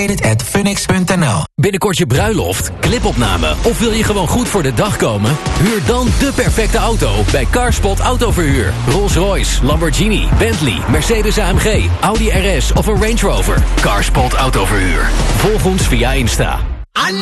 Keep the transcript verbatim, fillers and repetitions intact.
at funix punt n l. Binnenkort je bruiloft, clipopname of wil je gewoon goed voor de dag komen? Huur dan de perfecte auto bij Carspot Autoverhuur. Rolls-Royce, Lamborghini, Bentley, Mercedes A M G, Audi R S of een Range Rover. Carspot Autoverhuur. Volg ons via Insta.